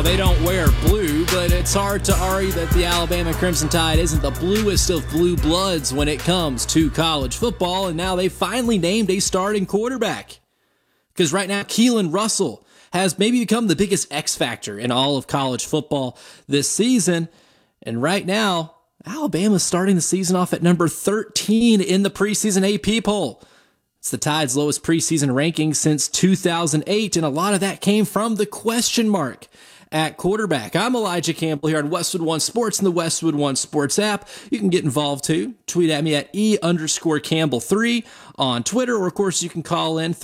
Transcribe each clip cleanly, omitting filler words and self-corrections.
Now, they don't wear blue, but it's hard to argue that the Alabama Crimson Tide isn't the bluest of blue bloods when it comes to college football, and now they finally named a starting quarterback. Because right now, Keelan Russell has maybe become the biggest X factor in all of college football this season, and right now, Alabama's starting the season off at number 13 in the preseason AP poll. It's the Tide's lowest preseason ranking since 2008, and a lot of that came from the question mark at quarterback. I'm Elijah Campbell here on Westwood One Sports and the Westwood One Sports app. You can get involved too. Tweet at me at E_Campbell3 on Twitter, or of course you can call in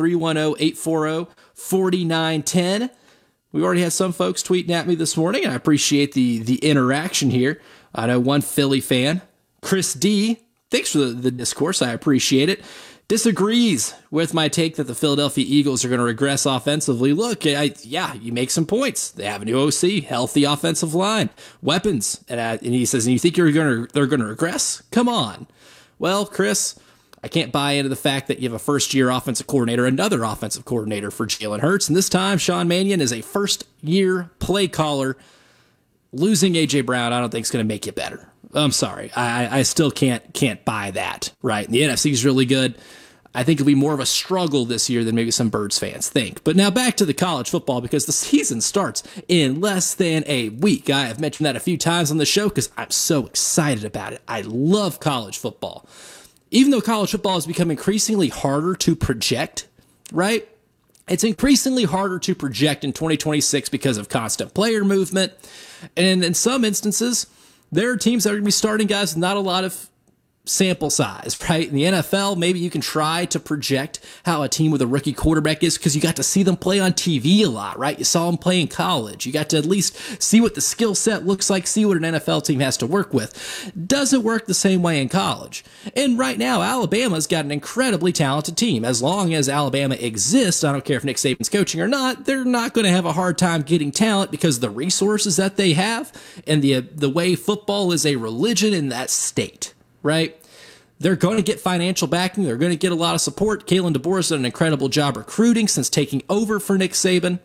310-840-4910. We already had some folks tweeting at me this morning, and I appreciate the interaction here. I know one Philly fan, Chris D, thanks for the discourse. I appreciate it. Disagrees with my take that the Philadelphia Eagles are going to regress offensively. Look, yeah, you make some points. They have a new OC, healthy offensive line, weapons, and he says, and you think they're going to regress? Come on. Well, Chris, I can't buy into the fact that you have a first-year offensive coordinator, another offensive coordinator for Jalen Hurts, and this time Sean Mannion is a first-year play caller. Losing A.J. Brown, I don't think is going to make you better. I'm sorry. I still can't buy that, right? The NFC is really good. I think it'll be more of a struggle this year than maybe some Birds fans think. But now back to the college football, because the season starts in less than a week. I have mentioned that a few times on the show because I'm so excited about it. I love college football. Even though college football has become increasingly harder to project, right? It's increasingly harder to project in 2026 because of constant player movement. And in some instances, there are teams that are going to be starting guys with not a lot of sample size, right? In the NFL, maybe you can try to project how a team with a rookie quarterback is because you got to see them play on TV a lot, right? You saw them play in college. You got to at least see what the skill set looks like, see what an NFL team has to work with. Doesn't work the same way in college. And right now, Alabama's got an incredibly talented team. As long as Alabama exists, I don't care if Nick Saban's coaching or not, they're not going to have a hard time getting talent because of the resources that they have and the way football is a religion in that state. Right? They're going to get financial backing. They're going to get a lot of support. Kalen DeBoer's done an incredible job recruiting since taking over for Nick Saban.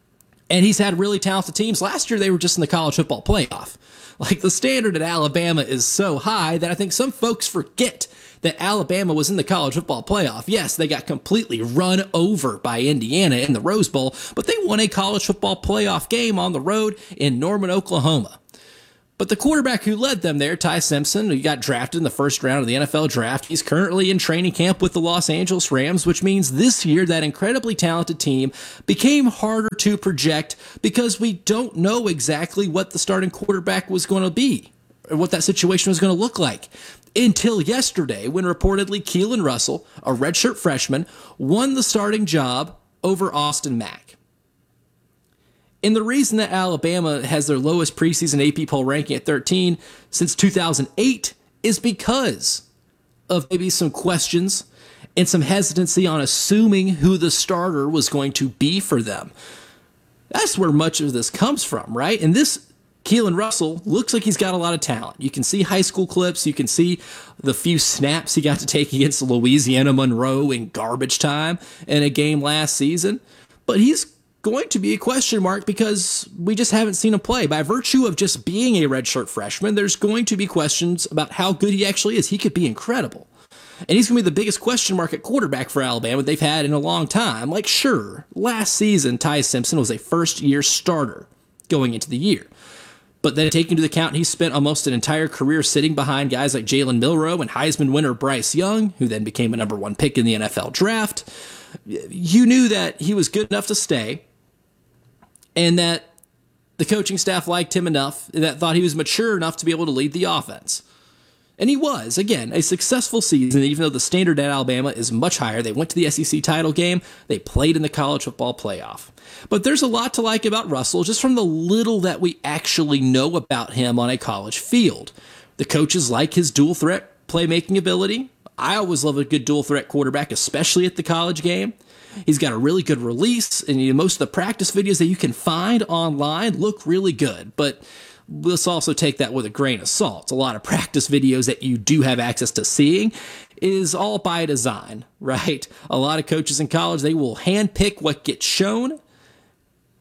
And he's had really talented teams. Last year, they were just in the college football playoff. Like, the standard at Alabama is so high that I think some folks forget that Alabama was in the college football playoff. Yes, they got completely run over by Indiana in the Rose Bowl, but they won a college football playoff game on the road in Norman, Oklahoma. But the quarterback who led them there, Ty Simpson, who got drafted in the first round of the NFL draft, he's currently in training camp with the Los Angeles Rams, which means this year that incredibly talented team became harder to project because we don't know exactly what the starting quarterback was going to be or what that situation was going to look like. Until yesterday, when reportedly Keelan Russell, a redshirt freshman, won the starting job over Austin Mack. And the reason that Alabama has their lowest preseason AP poll ranking at 13 since 2008 is because of maybe some questions and some hesitancy on assuming who the starter was going to be for them. That's where much of this comes from, right? And this Keelan Russell looks like he's got a lot of talent. You can see high school clips. You can see the few snaps he got to take against Louisiana Monroe in garbage time in a game last season. But he's going to be a question mark because we just haven't seen him play. By virtue of just being a redshirt freshman, there's going to be questions about how good he actually is. He could be incredible. And he's going to be the biggest question mark at quarterback for Alabama they've had in a long time. Like, sure, last season, Ty Simpson was a first-year starter going into the year. But then taking into account he spent almost an entire career sitting behind guys like Jalen Milroe and Heisman winner Bryce Young, who then became a number one pick in the NFL draft, you knew that he was good enough to stay and that the coaching staff liked him enough that thought he was mature enough to be able to lead the offense. And he was, again, a successful season, even though the standard at Alabama is much higher. They went to the SEC title game. They played in the college football playoff. But there's a lot to like about Russell, just from the little that we actually know about him on a college field. The coaches like his dual threat playmaking ability. I always love a good dual threat quarterback, especially at the college game. He's got a really good release, and most of the practice videos that you can find online look really good, but let's also take that with a grain of salt. A lot of practice videos that you do have access to seeing is all by design, right? A lot of coaches in college, they will handpick what gets shown.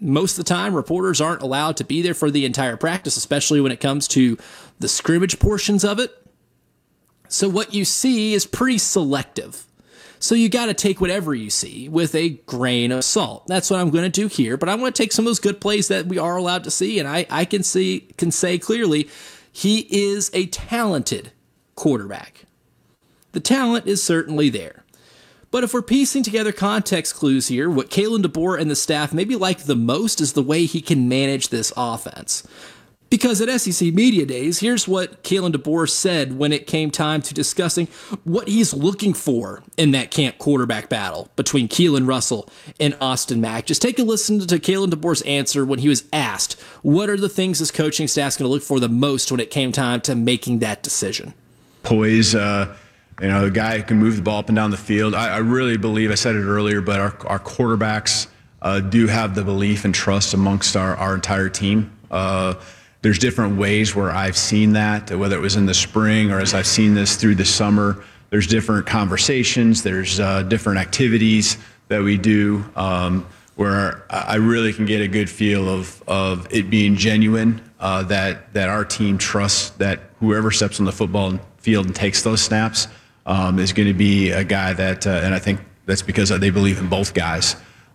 most of the time, reporters aren't allowed to be there for the entire practice, especially when it comes to the scrimmage portions of it. So what you see is pretty selective. So you got to take whatever you see with a grain of salt. That's what I'm going to do here. But I want to take some of those good plays that we are allowed to see, and I can say clearly he is a talented quarterback. The talent is certainly there. But if we're piecing together context clues here, what Kalen DeBoer and the staff maybe like the most is the way he can manage this offense. Because at SEC Media Days, here's what Kalen DeBoer said when it came time to discussing what he's looking for in that camp quarterback battle between Keelan Russell and Austin Mack. Just take a listen to Kalen DeBoer's answer when he was asked, what are the things his coaching staff's going to look for the most when it came time to making that decision? Poise, a guy who can move the ball up and down the field. I really believe, I said it earlier, but our quarterbacks do have the belief and trust amongst our entire team. There's different ways where I've seen that, whether it was in the spring or as I've seen this through the summer. There's different conversations, there's different activities that we do where I really can get a good feel of it being genuine, that our team trusts that whoever steps on the football field and takes those snaps is going to be a guy that, and I think that's because they believe in both guys.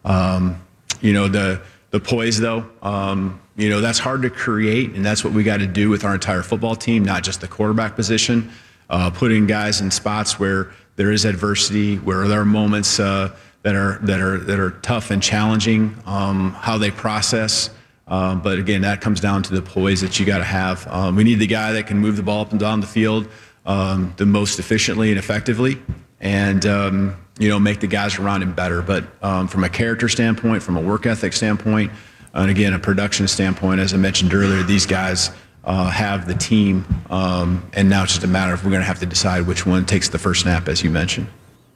The poise, though, that's hard to create, and that's what we got to do with our entire football team, not just the quarterback position, putting guys in spots where there is adversity, where there are moments that are tough and challenging, how they process. But again, that comes down to the poise that you got to have. We need the guy that can move the ball up and down the field the most efficiently and effectively, and make the guys around him better. But from a character standpoint, from a work ethic standpoint, and again, a production standpoint, as I mentioned earlier, these guys have the team, and now it's just a matter of we're going to have to decide which one takes the first snap, as you mentioned.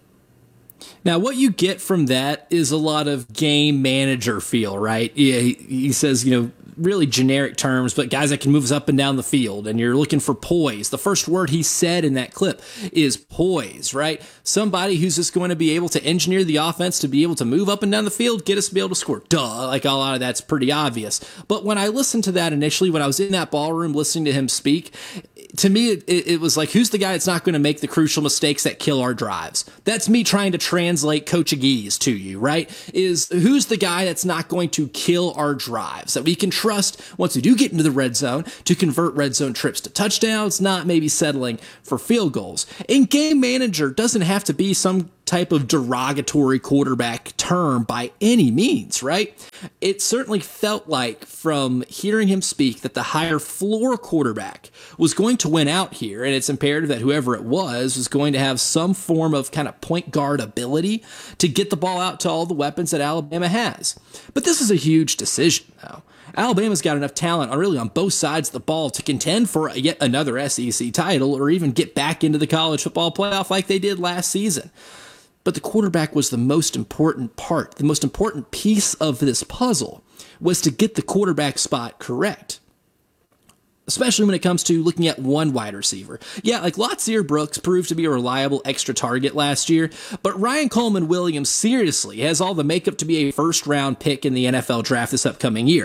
Now, what you get from that is a lot of game manager feel, right? Yeah, he says, really generic terms, but guys that can move us up and down the field, and you're looking for poise. The first word he said in that clip is poise, right? Somebody who's just going to be able to engineer the offense to be able to move up and down the field, get us to be able to score. Duh, like a lot of that's pretty obvious. But when I listened to that initially, when I was in that ballroom listening to him speak, to me, it was like, who's the guy that's not going to make the crucial mistakes that kill our drives? That's me trying to translate Coachagese to you, right? Is who's the guy that's not going to kill our drives, that we can trust once we do get into the red zone to convert red zone trips to touchdowns, not maybe settling for field goals. And game manager doesn't have to be some type of derogatory quarterback term by any means, right? It certainly felt like from hearing him speak that the higher floor quarterback was going to win out here, and it's imperative that whoever it was going to have some form of kind of point guard ability to get the ball out to all the weapons that Alabama has. But this is a huge decision, though. Alabama's got enough talent on both sides of the ball to contend for yet another SEC title or even get back into the college football playoff like they did last season. But the quarterback was the most important part. The most important piece of this puzzle was to get the quarterback spot correct, especially when it comes to looking at one wide receiver. Yeah, like Latsier Brooks proved to be a reliable extra target last year, but Ryan Coleman Williams seriously has all the makeup to be a first-round pick in the NFL draft this upcoming year.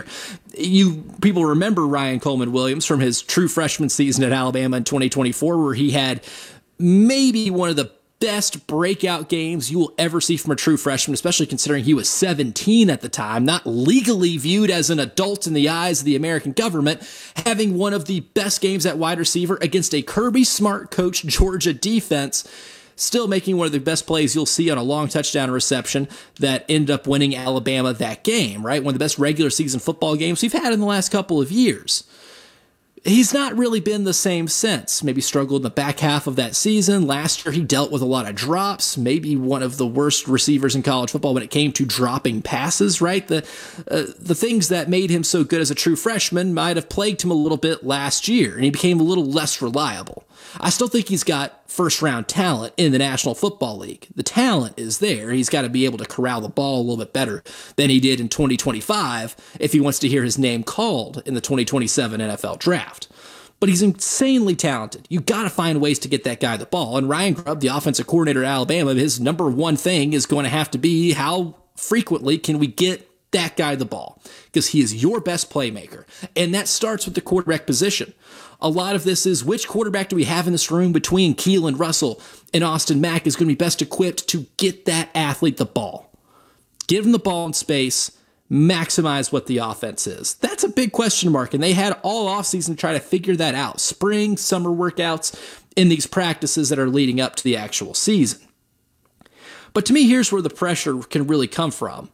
People remember Ryan Coleman Williams from his true freshman season at Alabama in 2024, where he had maybe one of the best breakout games you will ever see from a true freshman, especially considering he was 17 at the time, not legally viewed as an adult in the eyes of the American government, having one of the best games at wide receiver against a Kirby Smart coached Georgia defense, still making one of the best plays you'll see on a long touchdown reception that ended up winning Alabama that game, right? One of the best regular season football games we've had in the last couple of years. He's not really been the same since. Maybe struggled in the back half of that season. Last year, he dealt with a lot of drops, maybe one of the worst receivers in college football when it came to dropping passes, right? The things that made him so good as a true freshman might have plagued him a little bit last year, and he became a little less reliable. I still think he's got first-round talent in the National Football League. The talent is there. He's got to be able to corral the ball a little bit better than he did in 2025 if he wants to hear his name called in the 2027 NFL Draft. But he's insanely talented. You got to find ways to get that guy the ball. And Ryan Grubb, the offensive coordinator at Alabama, his number one thing is going to have to be how frequently can we get that guy the ball because he is your best playmaker. And that starts with the quarterback position. A lot of this is which quarterback do we have in this room between Keelan Russell and Austin Mack is going to be best equipped to get that athlete the ball. Give him the ball in space, maximize what the offense is. That's a big question mark, and they had all offseason to try to figure that out. Spring, summer workouts, in these practices that are leading up to the actual season. But to me, here's where the pressure can really come from.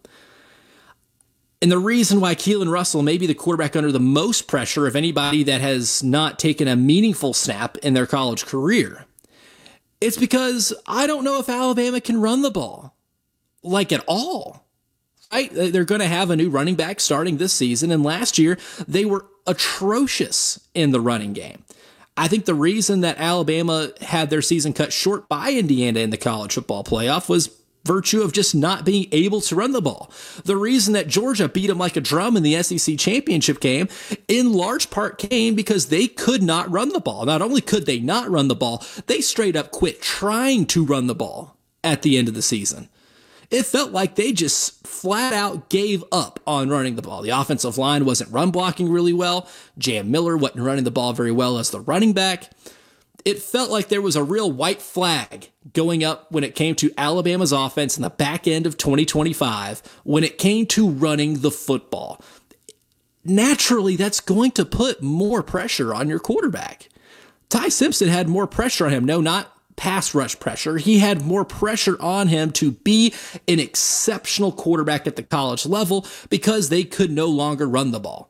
And the reason why Keelan Russell may be the quarterback under the most pressure of anybody that has not taken a meaningful snap in their college career, it's because I don't know if Alabama can run the ball, like at all. Right? They're going to have a new running back starting this season, and last year they were atrocious in the running game. I think the reason that Alabama had their season cut short by Indiana in the college football playoff was virtue of just not being able to run the ball. The reason that Georgia beat them like a drum in the SEC championship game, in large part came because they could not run the ball. Not only could they not run the ball, they straight up quit trying to run the ball at the end of the season. It felt like they just flat out gave up on running the ball. The offensive line wasn't run blocking really well. Jam Miller wasn't running the ball very well as the running back. It felt like there was a real white flag going up when it came to Alabama's offense in the back end of 2025 when it came to running the football. Naturally, that's going to put more pressure on your quarterback. Ty Simpson had more pressure on him. No, not pass rush pressure. He had more pressure on him to be an exceptional quarterback at the college level because they could no longer run the ball.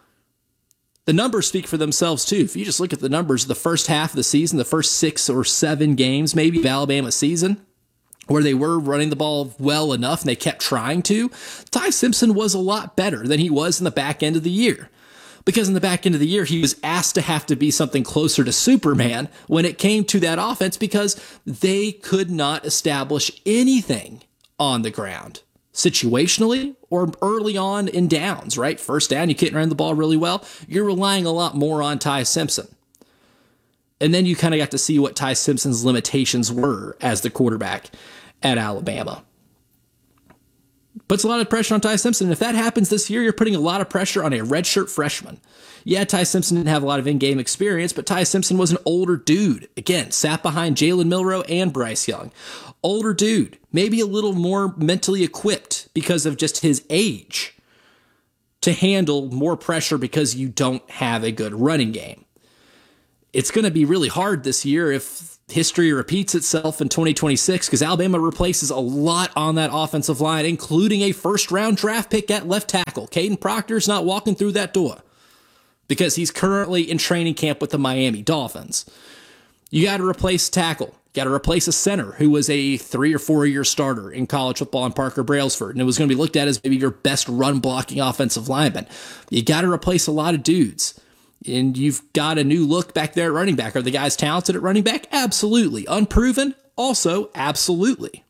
The numbers speak for themselves too. If you just look at the numbers of the first half of the season, the first 6 or 7 games maybe of Alabama's season, where they were running the ball well enough and they kept trying to, Ty Simpson was a lot better than he was in the back end of the year. Because in the back end of the year, he was asked to have to be something closer to Superman when it came to that offense because they could not establish anything on the ground, situationally or early on in downs, right? First down, you can't run the ball really well. You're relying a lot more on Ty Simpson. And then you kind of got to see what Ty Simpson's limitations were as the quarterback at Alabama. Puts a lot of pressure on Ty Simpson. And if that happens this year, you're putting a lot of pressure on a redshirt freshman. Yeah, Ty Simpson didn't have a lot of in-game experience, but Ty Simpson was an older dude. Again, sat behind Jalen Milroe and Bryce Young. Older dude, maybe a little more mentally equipped because of just his age to handle more pressure because you don't have a good running game. It's going to be really hard this year if history repeats itself in 2026 because Alabama replaces a lot on that offensive line, including a first-round draft pick at left tackle. Caden Proctor's not walking through that door because he's currently in training camp with the Miami Dolphins. You got to replace tackle. You got to replace a center who was a 3 or 4 year starter in college football in Parker Brailsford, and it was going to be looked at as maybe your best run-blocking offensive lineman. You got to replace a lot of dudes. And you've got a new look back there at running back. Are the guys talented at running back? Absolutely. Unproven? Also, absolutely.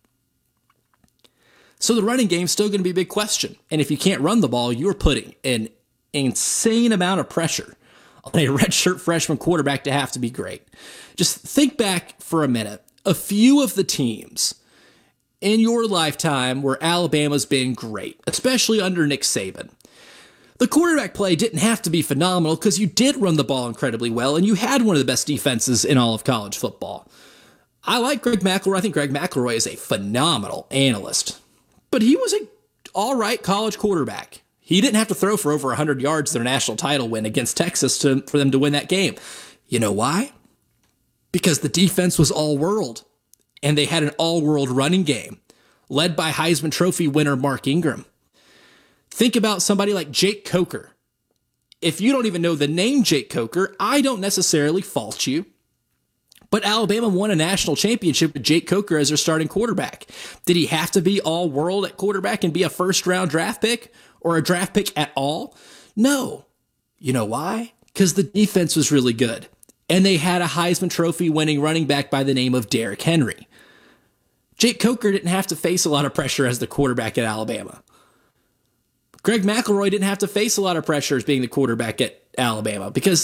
So the running game's still going to be a big question. And if you can't run the ball, you're putting an insane amount of pressure on a redshirt freshman quarterback to have to be great. Just think back for a minute. A few of the teams in your lifetime where Alabama's been great, especially under Nick Saban. The quarterback play didn't have to be phenomenal because you did run the ball incredibly well and you had one of the best defenses in all of college football. I like Greg McElroy. I think Greg McElroy is a phenomenal analyst, but he was an all right college quarterback. He didn't have to throw for over 100 yards in their national title win against Texas for them to win that game. You know why? Because the defense was all-world and they had an all-world running game led by Heisman Trophy winner Mark Ingram. Think about somebody like Jake Coker. If you don't even know the name Jake Coker, I don't necessarily fault you. But Alabama won a national championship with Jake Coker as their starting quarterback. Did he have to be all-world at quarterback and be a first-round draft pick or a draft pick at all? No. You know why? Because the defense was really good. And they had a Heisman Trophy winning running back by the name of Derrick Henry. Jake Coker didn't have to face a lot of pressure as the quarterback at Alabama. Greg McElroy didn't have to face a lot of pressure as being the quarterback at Alabama because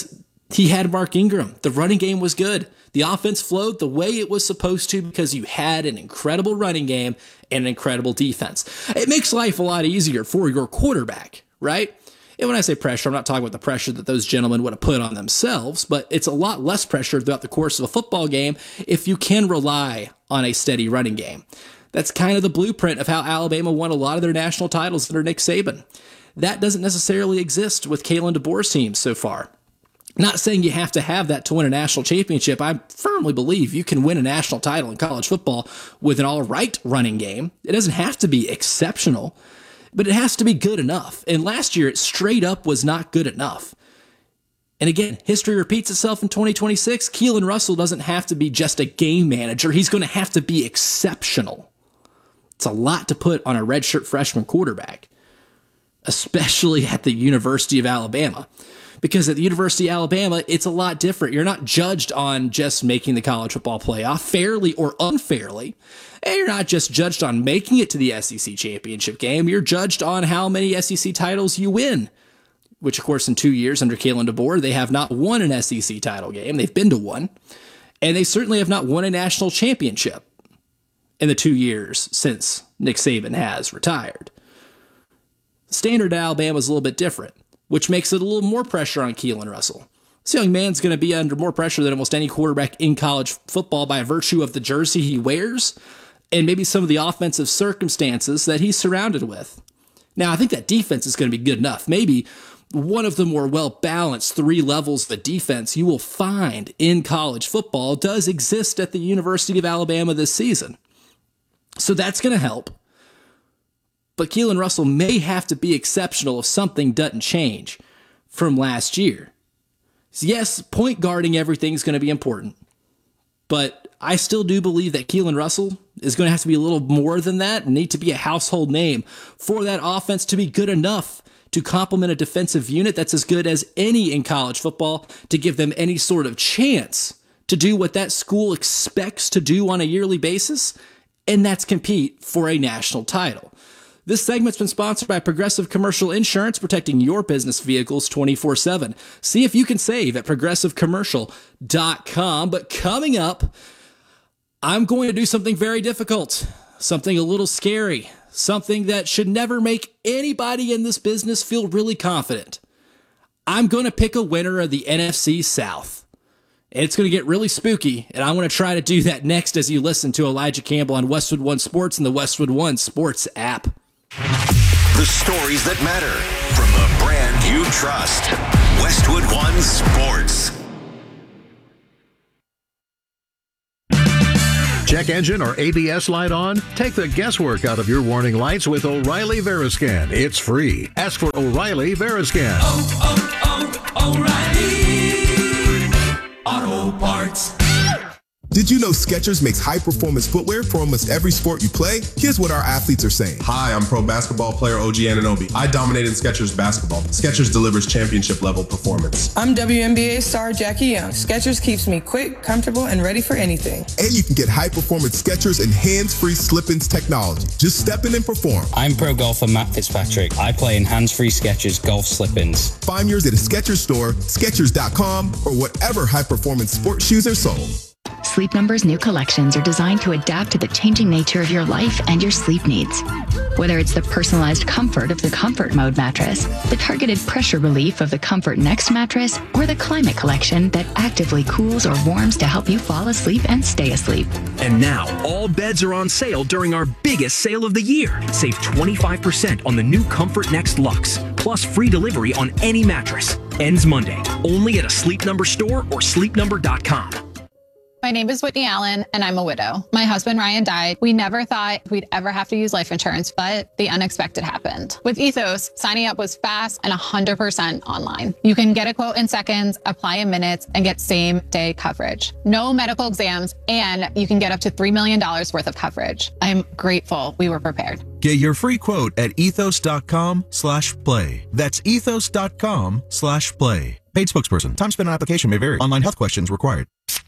He had Mark Ingram. The running game was good. The offense flowed the way it was supposed to because you had an incredible running game and an incredible defense. It makes life a lot easier for your quarterback, right? And when I say pressure, I'm not talking about the pressure that those gentlemen would have put on themselves, but it's a lot less pressure throughout the course of a football game if you can rely on a steady running game. That's kind of the blueprint of how Alabama won a lot of their national titles under Nick Saban. That doesn't necessarily exist with Kalen DeBoer's team so far. Not saying you have to have that to win a national championship. I firmly believe you can win a national title in college football with an all right running game. It doesn't have to be exceptional, but it has to be good enough. And last year, it straight up was not good enough. And again, history repeats itself in 2026. Keelan Russell doesn't have to be just a game manager. He's going to have to be exceptional. It's a lot to put on a redshirt freshman quarterback, especially at the University of Alabama. Because at the University of Alabama, it's a lot different. You're not judged on just making the college football playoff fairly or unfairly. And you're not just judged on making it to the SEC championship game. You're judged on how many SEC titles you win, which, of course, in 2 years under Kalen DeBoer, they have not won an SEC title game. They've been to one. And they certainly have not won a national championship in the 2 years since Nick Saban has retired. Standard at Alabama is a little bit different, which makes it a little more pressure on Keelan Russell. This young man's going to be under more pressure than almost any quarterback in college football by virtue of the jersey he wears and maybe some of the offensive circumstances that he's surrounded with. Now, I think that defense is going to be good enough. Maybe one of the more well-balanced 3 levels of defense you will find in college football does exist at the University of Alabama this season. So that's going to help. But Keelan Russell may have to be exceptional if something doesn't change from last year. So yes, point guarding everything is going to be important. But I still do believe that Keelan Russell is going to have to be a little more than that and need to be a household name for that offense to be good enough to complement a defensive unit that's as good as any in college football to give them any sort of chance to do what that school expects to do on a yearly basis, and that's compete for a national title. This segment's been sponsored by Progressive Commercial Insurance, protecting your business vehicles 24/7. See if you can save at progressivecommercial.com. But coming up, I'm going to do something very difficult, something a little scary, something that should never make anybody in this business feel really confident. I'm going to pick a winner of the NFC South. And it's going to get really spooky, and I want to try to do that next as you listen to Elijah Campbell on Westwood One Sports and the Westwood One Sports app. The stories that matter from the brand you trust. Westwood One Sports. Check engine or ABS light on? Take the guesswork out of your warning lights with O'Reilly Veriscan. It's free. Ask for O'Reilly Veriscan. O'Reilly Auto Parts. Did you know Skechers makes high-performance footwear for almost every sport you play? Here's what our athletes are saying. Hi, I'm pro basketball player OG Anunoby. I dominate in Skechers basketball. Skechers delivers championship-level performance. I'm WNBA star Jackie Young. Skechers keeps me quick, comfortable, and ready for anything. And you can get high-performance Skechers and hands-free slip-ins technology. Just step in and perform. I'm pro golfer Matt Fitzpatrick. I play in hands-free Skechers golf slip-ins. Find yours at a Skechers store, Skechers.com, or whatever high-performance sports shoes are sold. Sleep Number's new collections are designed to adapt to the changing nature of your life and your sleep needs. Whether it's the personalized comfort of the Comfort Mode mattress, the targeted pressure relief of the Comfort Next mattress, or the Climate Collection that actively cools or warms to help you fall asleep and stay asleep. And now, all beds are on sale during our biggest sale of the year. Save 25% on the new Comfort Next Luxe, plus free delivery on any mattress. Ends Monday, only at a Sleep Number store or sleepnumber.com. My name is Whitney Allen, and I'm a widow. My husband, Ryan, died. We never thought we'd ever have to use life insurance, but the unexpected happened. With Ethos, signing up was fast and 100% online. You can get a quote in seconds, apply in minutes, and get same-day coverage. No medical exams, and you can get up to $3 million worth of coverage. I'm grateful we were prepared. Get your free quote at ethos.com/play. That's ethos.com/play. Paid spokesperson. Time spent on application may vary. Online health questions required.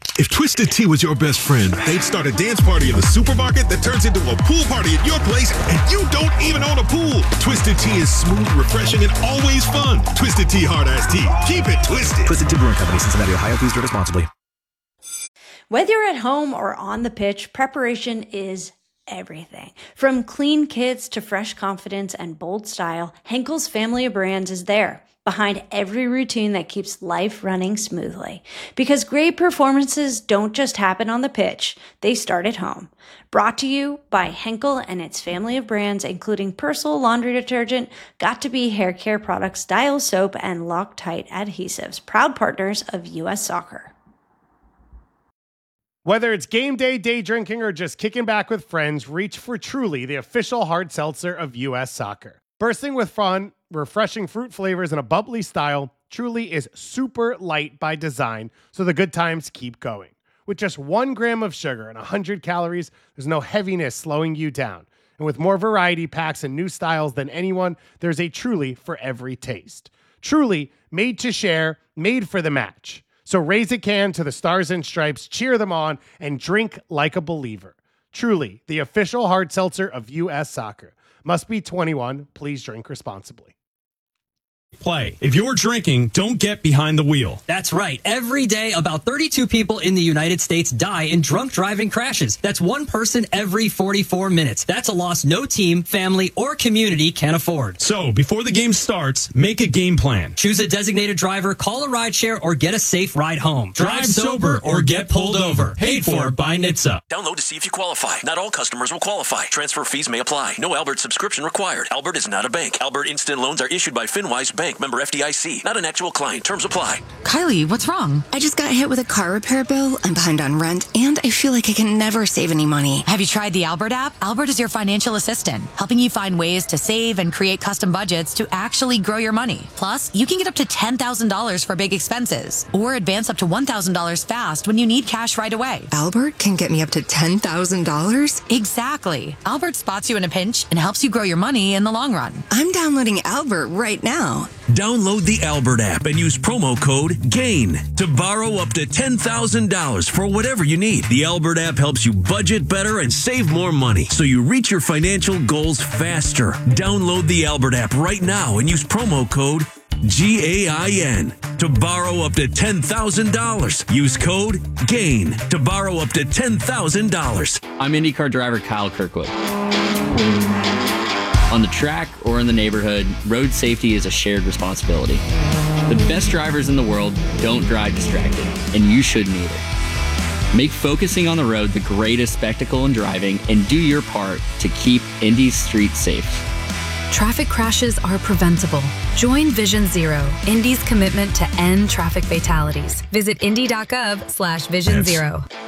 If Twisted Tea was your best friend, they'd start a dance party in the supermarket that turns into a pool party at your place, and you don't even own a pool. Twisted Tea is smooth, refreshing, and always fun. Twisted Tea Hard Iced Tea. Keep it twisted. Twisted Tea Brewing Company, Cincinnati, Ohio. Please drink responsibly. Whether you're at home or on the pitch, preparation is everything. From clean kits to fresh confidence and bold style, Henkel's family of brands is there, behind every routine that keeps life running smoothly. Because great performances don't just happen on the pitch, they start at home. Brought to you by Henkel and its family of brands, including Persil laundry detergent, Got2b hair care products, Dial soap, and Loctite adhesives, proud partners of U.S. Soccer. Whether it's game day, day drinking, or just kicking back with friends, reach for Truly, the official hard seltzer of U.S. Soccer. Bursting with fun, refreshing fruit flavors, and a bubbly style, Truly is super light by design, so the good times keep going. With just 1 gram of sugar and 100 calories, there's no heaviness slowing you down. And with more variety packs and new styles than anyone, there's a Truly for every taste. Truly, made to share, made for the match. So raise a can to the Stars and Stripes, cheer them on, and drink like a believer. Truly, the official hard seltzer of U.S. Soccer. Must be 21. Please drink responsibly. Play. If you're drinking, don't get behind the wheel. That's right. Every day, about 32 people in the United States die in drunk driving crashes. That's one person every 44 minutes. That's a loss no team, family, or community can afford. So, before the game starts, make a game plan. Choose a designated driver, call a rideshare, or get a safe ride home. Drive sober or get pulled over. Paid for by NHTSA. Download to see if you qualify. Not all customers will qualify. Transfer fees may apply. No Albert subscription required. Albert is not a bank. Albert Instant Loans are issued by FinWise Bank, member FDIC. Not an actual client. Terms apply. Kylie, what's wrong? I just got hit with a car repair bill. I'm behind on rent, and I feel like I can never save any money. Have you tried the Albert app? Albert is your financial assistant, helping you find ways to save and create custom budgets to actually grow your money. Plus, you can get up to $10,000 for big expenses, or advance up to $1,000 fast when you need cash right away. Albert can get me up to $10,000? Exactly. Albert spots you in a pinch and helps you grow your money in the long run. I'm downloading Albert right now. Download the Albert app and use promo code GAIN to borrow up to $10,000 for whatever you need. The Albert app helps you budget better and save more money so you reach your financial goals faster. Download the Albert app right now and use promo code GAIN to borrow up to $10,000. Use code GAIN to borrow up to $10,000. I'm IndyCar driver Kyle Kirkwood. On the track or in the neighborhood, road safety is a shared responsibility. The best drivers in the world don't drive distracted, and you shouldn't either. Make focusing on the road the greatest spectacle in driving and do your part to keep Indy's streets safe. Traffic crashes are preventable. Join Vision Zero, Indy's commitment to end traffic fatalities. Visit indy.gov/Vision Zero.